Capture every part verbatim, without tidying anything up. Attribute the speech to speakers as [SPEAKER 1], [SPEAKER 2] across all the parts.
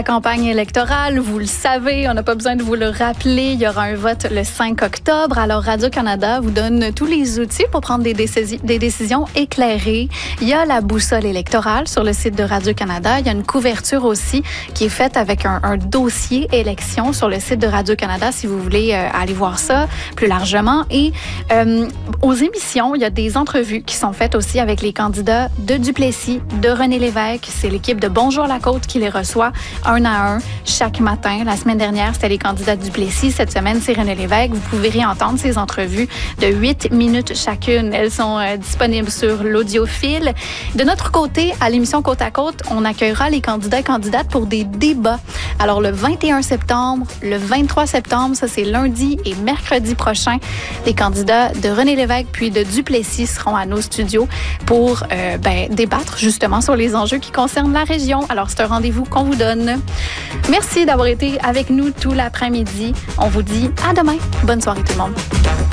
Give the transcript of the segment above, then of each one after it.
[SPEAKER 1] Campagne électorale, vous le savez, on n'a pas besoin de vous le rappeler, il y aura un vote le cinq octobre. Alors Radio-Canada vous donne tous les outils pour prendre des, décis- des décisions éclairées. Il y a la boussole électorale sur le site de Radio-Canada. Il y a une couverture aussi qui est faite avec un, un dossier élection sur le site de Radio-Canada si vous voulez euh, aller voir ça plus largement. Et euh, aux émissions, il y a des entrevues qui sont faites aussi avec les candidats de Duplessis, de René Lévesque. C'est l'équipe de Bonjour la Côte qui les reçoit un à un chaque matin. La semaine dernière, c'était les candidats de Duplessis. Cette semaine, c'est René Lévesque. Vous pouvez réentendre ces entrevues de huit minutes chacune. Elles sont euh, disponibles sur l'audiophile. De notre côté, à l'émission Côte à Côte, on accueillera les candidats et candidates pour des débats. Alors, le vingt et un septembre, le vingt-trois septembre, ça c'est lundi et mercredi prochain, les candidats de René Lévesque puis de Duplessis seront à nos studios pour euh, ben, débattre justement sur les enjeux qui concernent la région. Alors, c'est un rendez-vous qu'on vous donne. Merci d'avoir été avec nous tout l'après-midi. On vous dit à demain. Bonne soirée tout le monde.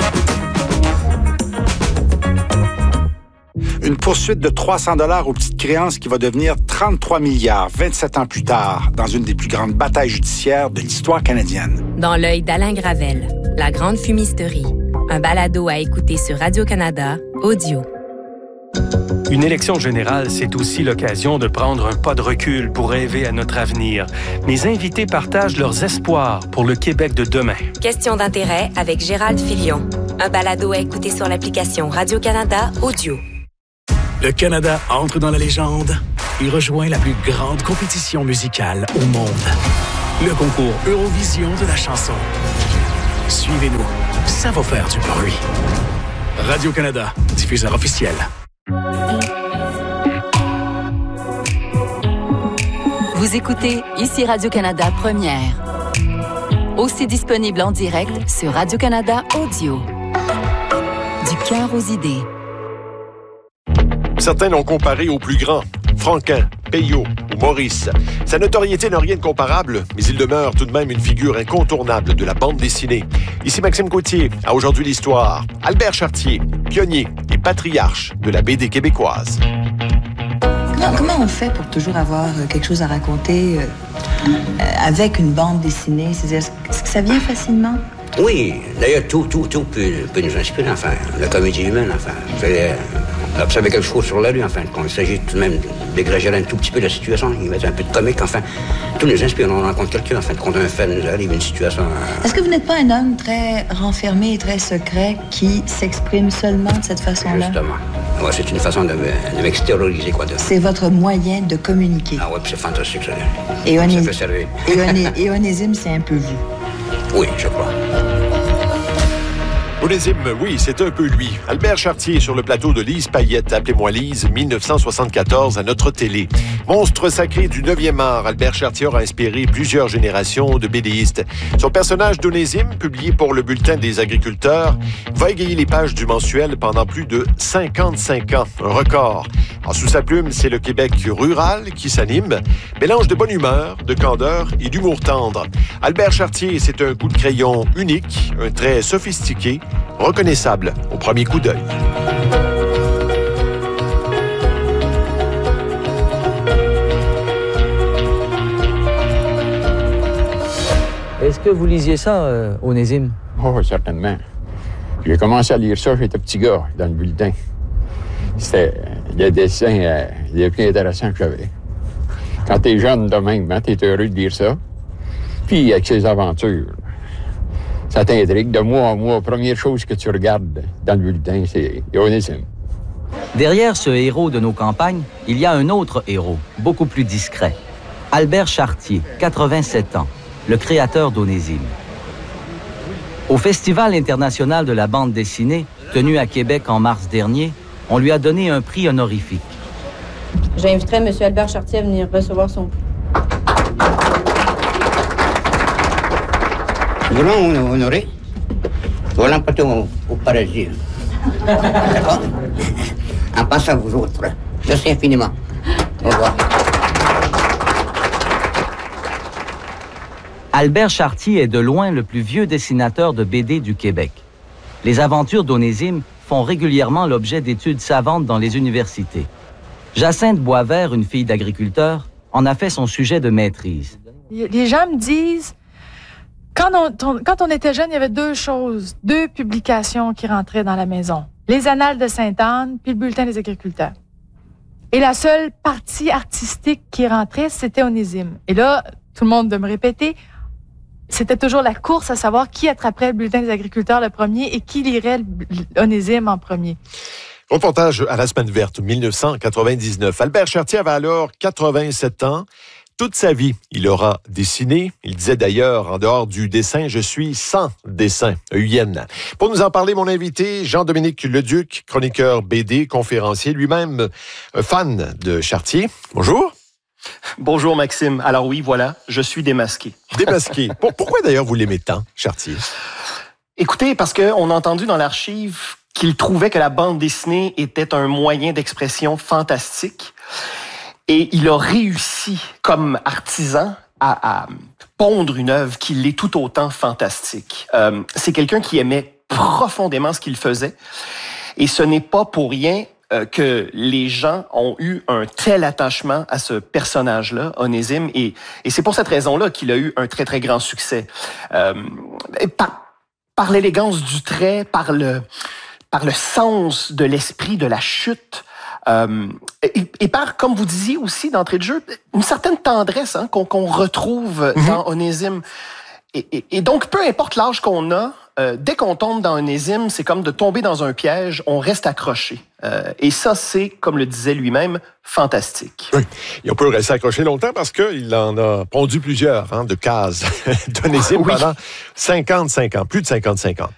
[SPEAKER 2] Une poursuite de trois cents dollars aux petites créances qui va devenir trente-trois milliards vingt-sept ans plus tard, dans une des plus grandes batailles judiciaires de l'histoire canadienne.
[SPEAKER 3] Dans l'œil d'Alain Gravel, La Grande Fumisterie. Un balado à écouter sur Radio-Canada, audio.
[SPEAKER 4] Une élection générale, c'est aussi l'occasion de prendre un pas de recul pour rêver à notre avenir. Mes invités partagent leurs espoirs pour le Québec de demain.
[SPEAKER 3] Question d'intérêt avec Gérald Filion. Un balado à écouter sur l'application Radio-Canada Audio.
[SPEAKER 5] Le Canada entre dans la légende et rejoint la plus grande compétition musicale au monde. Le concours Eurovision de la chanson. Suivez-nous, ça va faire du bruit. Radio-Canada, diffuseur officiel.
[SPEAKER 6] Vous écoutez ici Radio-Canada Première. Aussi disponible en direct sur Radio-Canada Audio. Du cœur aux idées.
[SPEAKER 7] Certains l'ont comparé au plus grand, Franquin, Peyo ou Maurice. Sa notoriété n'a rien de comparable, mais il demeure tout de même une figure incontournable de la bande dessinée. Ici Maxime Gauthier, à Aujourd'hui l'Histoire. Albert Chartier, pionnier et patriarche de la B D québécoise.
[SPEAKER 8] Comment, comment on fait pour toujours avoir quelque chose à raconter euh, euh, avec une bande dessinée? C'est-à-dire, est-ce que ça vient facilement?
[SPEAKER 9] Oui, d'ailleurs, tout, tout, tout peut, peut nous inspirer, enfin. La comédie humaine, enfin. Vous allez observer quelque chose sur la rue, enfin. Quand il s'agit tout de même d'égréger un tout petit peu la situation, y mettre un peu de comique, enfin. Tout nous inspire. On rencontre quelqu'un, enfin, quand un fait nous arrive, une situation... Euh...
[SPEAKER 8] Est-ce que vous n'êtes pas un homme très renfermé et très secret qui s'exprime seulement de cette façon-là?
[SPEAKER 9] Justement. Ouais, c'est une façon de, de m'extérioriser, quoi. De...
[SPEAKER 8] C'est votre moyen de communiquer.
[SPEAKER 9] Ah ouais, puis c'est fantastique, ça.
[SPEAKER 8] Et, Onés...
[SPEAKER 9] ça fait servir.
[SPEAKER 8] et, Oné... et Onésime, c'est un peu vous.
[SPEAKER 9] Oui, je crois.
[SPEAKER 7] Onésime, oui, c'est un peu lui. Albert Chartier sur le plateau de Lise Payette, Appelez-moi Lise, dix-neuf cent soixante-quatorze à notre télé. Monstre sacré du neuvième art, Albert Chartier a inspiré plusieurs générations de BDistes. Son personnage d'Onésime, publié pour le Bulletin des agriculteurs, va égayer les pages du mensuel pendant plus de cinquante-cinq ans, un record. Alors, sous sa plume, c'est le Québec rural qui s'anime, mélange de bonne humeur, de candeur et d'humour tendre. Albert Chartier, c'est un coup de crayon unique, un trait sophistiqué, reconnaissable au premier coup d'œil.
[SPEAKER 10] Est-ce que vous lisiez ça, euh, Onésime?
[SPEAKER 11] Oh, certainement. J'ai commencé à lire ça, j'étais petit gars, dans le bulletin. C'était le dessin euh, les plus intéressants que j'avais. Quand t'es jeune de même, hein, t'es heureux de lire ça. Puis, avec ses aventures, ça t'intrigue. De mois en mois, première chose que tu regardes dans le bulletin, c'est Onésime.
[SPEAKER 10] Derrière ce héros de nos campagnes, il y a un autre héros, beaucoup plus discret. Albert Chartier, quatre-vingt-sept ans, le créateur d'Onésime. Au Festival international de la bande dessinée, tenu à Québec en mars dernier, on lui a donné un prix honorifique.
[SPEAKER 12] J'inviterai M. Albert Chartier à venir recevoir son prix.
[SPEAKER 9] Nous voulons honorer. Nous voulons l'emporter au, au paradis. D'accord? En passant à vous autres. Merci infiniment. Au revoir.
[SPEAKER 10] Albert Chartier est de loin le plus vieux dessinateur de B D du Québec. Les aventures d'Onésime font régulièrement l'objet d'études savantes dans les universités. Jacinthe Boisvert, une fille d'agriculteur, en a fait son sujet de maîtrise.
[SPEAKER 13] Les gens me disent, quand on, quand on était jeune, il y avait deux choses, deux publications qui rentraient dans la maison. Les Annales de Sainte-Anne, puis le Bulletin des agriculteurs. Et la seule partie artistique qui rentrait, c'était Onésime. Et là, tout le monde de me répéter, c'était toujours la course à savoir qui attraperait le Bulletin des agriculteurs le premier et qui lirait Onésime en premier.
[SPEAKER 7] Reportage à la Semaine verte, dix-neuf cent quatre-vingt-dix-neuf. Albert Chartier avait alors quatre-vingt-sept ans. Toute sa vie, il aura dessiné. Il disait d'ailleurs, en dehors du dessin, je suis sans dessin, E U N. Pour nous en parler, mon invité, Jean-Dominique Leduc, chroniqueur B D, conférencier, lui-même fan de Chartier. Bonjour.
[SPEAKER 14] Bonjour Maxime. Alors oui, voilà, je suis démasqué.
[SPEAKER 7] Démasqué. Pourquoi d'ailleurs vous l'aimez tant, Chartier?
[SPEAKER 14] Écoutez, parce qu'on a entendu dans l'archive qu'il trouvait que la bande dessinée était un moyen d'expression fantastique. Et il a réussi, comme artisan, à, à pondre une œuvre qui l'est tout autant fantastique. Euh, c'est quelqu'un qui aimait profondément ce qu'il faisait. Et ce n'est pas pour rien euh, que les gens ont eu un tel attachement à ce personnage-là, Onésime. Et, et c'est pour cette raison-là qu'il a eu un très, très grand succès. Euh, par par l'élégance du trait, par le, par le sens de l'esprit de la chute. Euh, et, et par, comme vous disiez aussi d'entrée de jeu, une certaine tendresse hein, qu'on, qu'on retrouve mm-hmm. dans Onésime. Et, et, et donc, peu importe l'âge qu'on a, euh, dès qu'on tombe dans Onésime, c'est comme de tomber dans un piège, on reste accroché. Euh, et ça, c'est, comme le disait lui-même, fantastique.
[SPEAKER 7] Oui, et on peut rester accroché longtemps parce qu'il en a pondu plusieurs hein, de cases d'Onésime oui. pendant cinquante-cinq ans, plus de cinquante-cinq ans.